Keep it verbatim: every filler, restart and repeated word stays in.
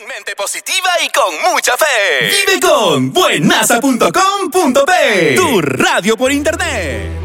mente positiva y con mucha fe. Vive con buenaza punto com punto pe, tu radio por internet.